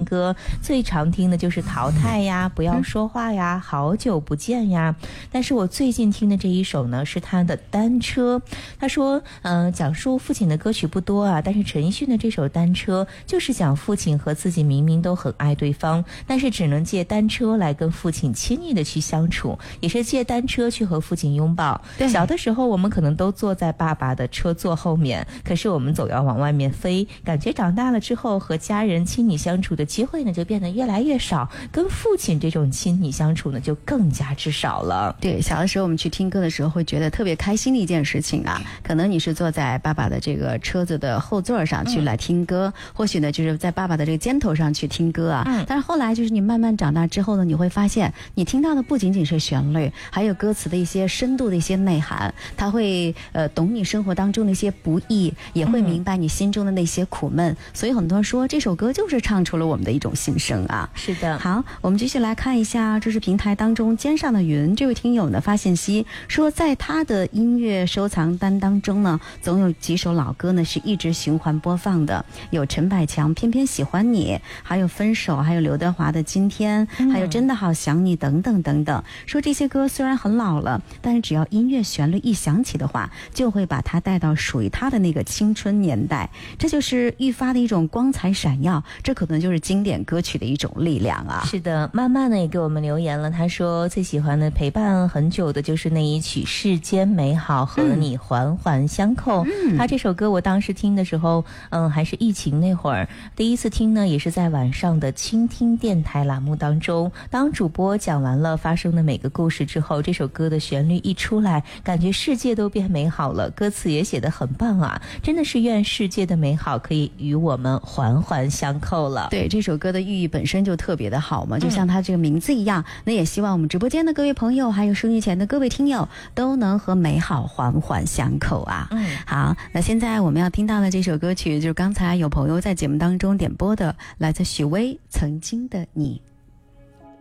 歌，最常听的就是淘汰呀，不要说话呀，好久不见呀。但是我最近听的这一首呢，是他的单车。他说讲述父亲的歌曲不多啊，但是陈奕迅的这首单车就是讲父亲和自己明明都很爱对方，但是只能借单车来跟父亲亲密的去相处，也是借单车去和父亲拥抱。小的时候我们可能都坐在爸爸的车座后面，可是我们总要往外面飞，感觉长大了之后和家人亲密相处的机会呢就变得越来越少，跟父亲这种亲密相处呢就更加之少了。 对，小的时候我们去听歌的时候会觉得特别开心的一件事情啊，可能你是坐在爸爸的这个车子的后座上去来听歌，或许呢就是在爸爸的这个肩头上去听歌啊。但是后来就是你慢慢长大之后呢，你会发现你听到的不仅仅是旋律，还有歌词的一些深度的一些内涵，他会懂你生活当中的一些不易，也会明白你心中的那些苦闷，所以很多人说这首歌就是唱出了我们的一种心声啊。 是的。 好，我们继续来看一下知识平台当中肩上的云这位听友呢发信息说，在他的音乐收藏单当中呢，总有几首老歌呢是一直循环播放的，有陈百强偏偏喜欢你，还有分手，还有刘德华的今天，还有真的好想你等等等等。说这些歌虽然很老了，但是只要音乐旋律一响起的话，就会把他带到属于他的那个青春年代，这就是愈发的一种光彩闪耀，这可能就是经典歌曲的一种力量啊。 是的，妈妈呢也给我们留言了，她说最喜欢的陪伴很久的就是那一曲《世间美好和你环环相扣》。她这首歌我当时听的时候还是疫情那会儿，第一次听呢也是在晚上的倾听电台栏目当中，当主播讲完了发生的每个故事之后，这首歌的旋律一出来，感觉世界都变美好了，歌词也写得很棒啊，真的是愿世界的美好可以与我们环环相扣了。 对，这首歌的寓意本身就特别的好嘛，就像它这个名字一样，那也希望我们直播间的各位朋友还有收音前的各位听友都能和美好环环相扣啊。好，那现在我们要听到的这首歌曲就是刚才有朋友在节目当中点播的，来自许巍《曾经的你》。